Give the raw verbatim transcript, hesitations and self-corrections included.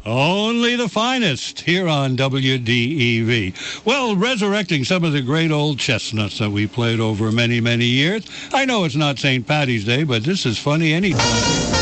Only the finest here on W D E V. Well, resurrecting some of the great old chestnuts that we played over many, many years. I know it's not Saint Paddy's Day, but this is funny anytime.